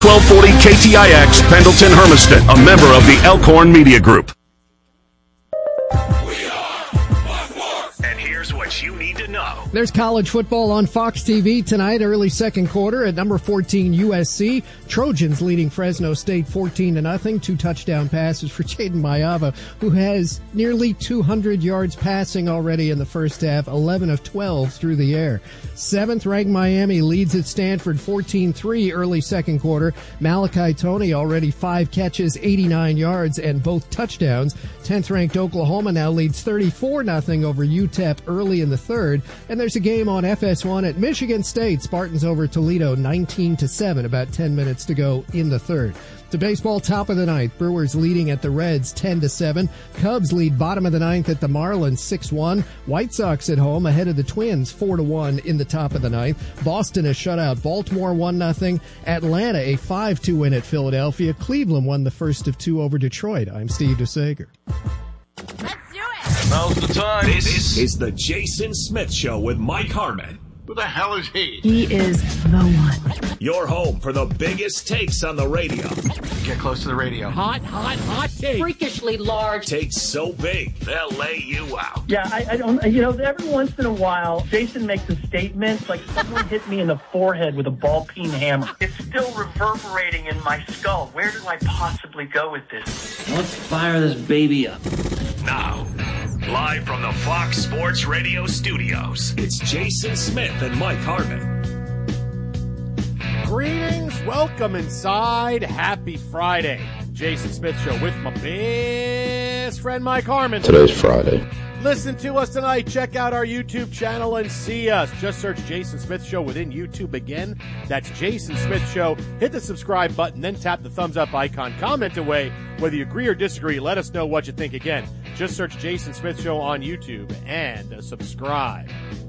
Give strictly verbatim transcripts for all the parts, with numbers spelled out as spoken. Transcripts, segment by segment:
twelve forty K T I X, Pendleton Hermiston, a member of the Elkhorn Media Group. And here's what you need to know. There's college football on Fox T V tonight, early second quarter at number fourteen U S C. Trojans leading Fresno State fourteen to nothing. Two touchdown passes for Jaden Mayava, who has nearly two hundred yards passing already in the first half, eleven of twelve through the air. Seventh ranked Miami leads at Stanford fourteen three early second quarter. Malachi Toney already five catches, eighty-nine yards, and both touchdowns. Tenth ranked Oklahoma now leads thirty-four nothing over U T E P early in the third. And there's a game on F S one at Michigan State. Spartans over Toledo nineteen to seven, about ten minutes to go in the third. To baseball, top of the ninth. Brewers leading at the Reds ten to seven. Cubs lead bottom of the ninth at the Marlins six one. White Sox at home ahead of the Twins four to one in the top of the ninth. Boston has shut out Baltimore one nothing. Atlanta a five two win at Philadelphia. Cleveland won the first of two over Detroit. I'm Steve DeSager. Let's do it! Now's the time. This is the Jason Smith Show with Mike Harmon. Who the hell is he? He is the one. Your home for the biggest takes on the radio. Get close to the radio. Hot, hot, hot take. Freakishly large. Takes so big, they'll lay you out. Yeah, I, I don't, you know, every once in a while, Jason makes a statement like someone hit me in the forehead with a ball-peen hammer. It's still reverberating in my skull. Where do I possibly go with this? Let's fire this baby up. Now, live from the Fox Sports Radio studios, It's Jason Smith and Mike Harmon. Greetings, welcome inside. Happy Friday. Jason Smith Show with my best friend Mike Harmon. Today's Friday. Listen to us tonight. Check out our YouTube channel and see us. Just search Jason Smith Show within YouTube again. That's Jason Smith Show. Hit the subscribe button, then tap the thumbs up icon. Comment away. Whether you agree or disagree, let us know what you think. Again, just search Jason Smith Show on YouTube and uh, subscribe.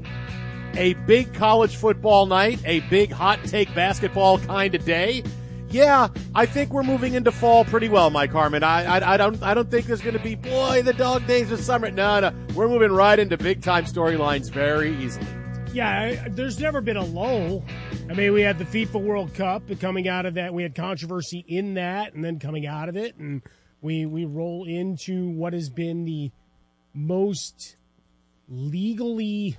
A big college football night, a big hot take basketball kind of day. Yeah, I think we're moving into fall pretty well, Mike Harmon. I, I, I don't, I don't think there's going to be boy the dog days of summer. No, no, we're moving right into big time storylines very easily. Yeah, there's never been a lull. I mean, we had the FIFA World Cup, and coming out of that, we had controversy in that, and then coming out of it, and we we roll into what has been the most legally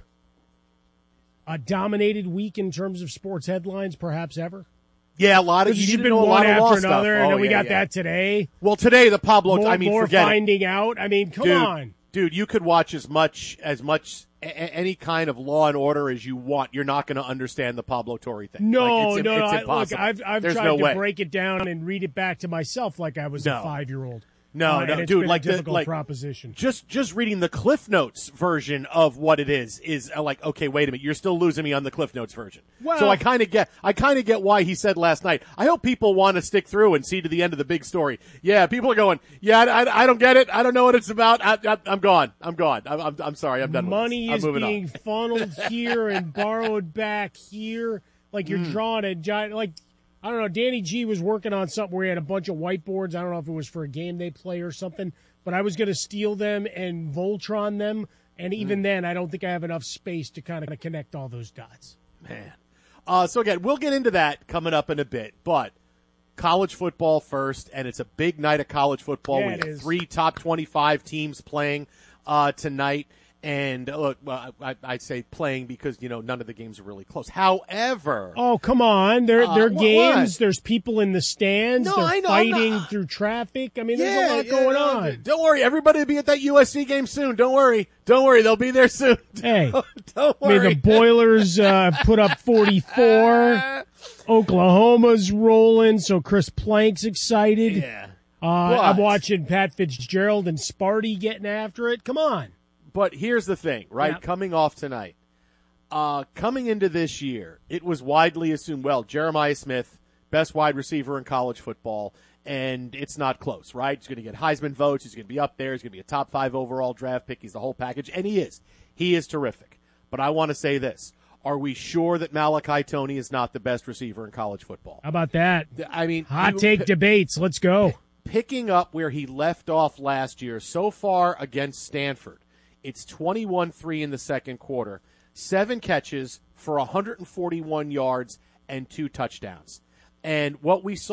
uh, dominated week in terms of sports headlines, perhaps ever. Yeah, a lot of You've you been know, a one lot of after law another, stuff. and Oh, then we yeah, got yeah. that today. Well, today the Pablo. More, I mean, more forget finding it. out. I mean, come dude, on, dude. You could watch as much as much a- any kind of Law and Order as you want. You're not going to understand the Pablo Torre thing. No, like, it's, no, it's I, impossible. look, I've I've There's tried no to way. break it down and read it back to myself like I was No. a five-year-old. No, uh, no, and it's dude. been Like a the difficult like proposition. just just reading the Cliff Notes version of what it is is uh, like, okay, wait a minute, you're still losing me on the Cliff Notes version. Well- so I kind of get, I kind of get why he said last night. I hope people want to stick through and see to the end of the big story. Yeah, people are going, yeah, I, I, I don't get it. I don't know what it's about. I, I, I'm gone. I'm gone. I'm, I'm, I'm sorry. I'm done. Money with this. I'm is moving being on. funneled here and borrowed back here. Like you're Mm. drawing a giant. Like I don't know. Danny G was working on something where he had a bunch of whiteboards. I don't know if it was for a game they play or something. But I was going to steal them and Voltron them, and even Mm. then, I don't think I have enough space to kind of connect all those dots. Man. Uh, so again, we'll get into that coming up in a bit, but college football first, and it's a big night of college football. Yeah, we it have is. three top twenty-five teams playing uh, tonight. And uh, look, well, I, I'd say playing because, you know, none of the games are really close. However, Oh, come on. They're, Uh, they're what- games. what? There's people in the stands. No, they're I know, I'm fighting not- through traffic. I mean, there's yeah, a lot yeah, going no, on. Don't worry, everybody will be at that U S C game soon. Don't worry, don't worry, they'll be there soon. Hey, don't I mean, worry. the Boilers uh, put up forty-four. Oklahoma's rolling, so Chris Plank's excited. Yeah. Uh, I'm But- watching Pat Fitzgerald and Sparty getting after it. Come on. But here's the thing, right? Yeah. Coming off tonight, uh, coming into this year, it was widely assumed, well, Jeremiah Smith, best wide receiver in college football, and it's not close, right? He's going to get Heisman votes. He's going to be up there. He's going to be a top five overall draft pick. He's the whole package, and he is. He is terrific. But I want to say this. Are we sure that Malachi Toney is not the best receiver in college football? How about that? I mean, Hot he- take debates. Let's go. Picking up where he left off last year so far against Stanford, it's twenty-one three in the second quarter, seven catches for one hundred forty-one yards and two touchdowns. And what we saw